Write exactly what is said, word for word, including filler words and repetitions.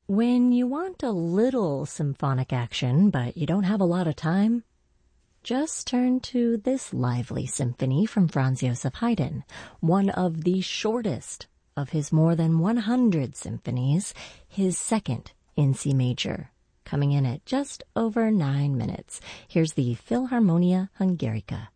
When you want a little symphonic action, but you don't have a lot of time, just turn to this lively symphony from Franz Joseph Haydn, one of the shortest of his more than one hundred symphonies, his second in C major, coming in at just over nine minutes. Here's the Philharmonia Hungarica.